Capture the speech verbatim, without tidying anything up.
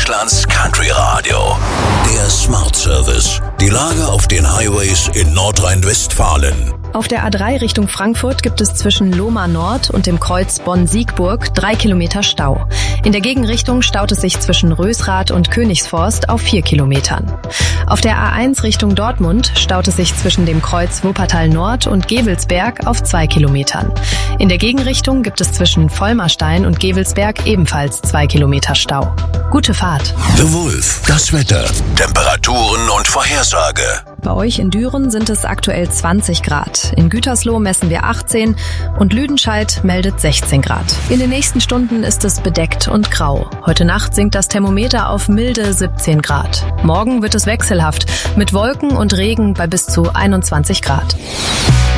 Deutschlands Country Radio. Der Smart Service. Die Lage auf den Highways in Nordrhein-Westfalen. Auf der A drei Richtung Frankfurt gibt es zwischen Lohmar Nord und dem Kreuz Bonn-Siegburg drei Kilometer Stau. In der Gegenrichtung staut es sich zwischen Rösrath und Königsforst auf vier Kilometern. Auf der A eins Richtung Dortmund staut es sich zwischen dem Kreuz Wuppertal Nord und Gevelsberg auf zwei Kilometern. In der Gegenrichtung gibt es zwischen Vollmerstein und Gevelsberg ebenfalls zwei Kilometer Stau. Gute Fahrt. The Wolf. Das Wetter. Temperaturen und Vorhersage. Bei euch in Düren sind es aktuell zwanzig Grad. In Gütersloh messen wir achtzehn und Lüdenscheid meldet sechzehn Grad. In den nächsten Stunden ist es bedeckt und grau. Heute Nacht sinkt das Thermometer auf milde siebzehn Grad. Morgen wird es wechselhaft mit Wolken und Regen bei bis zu einundzwanzig Grad.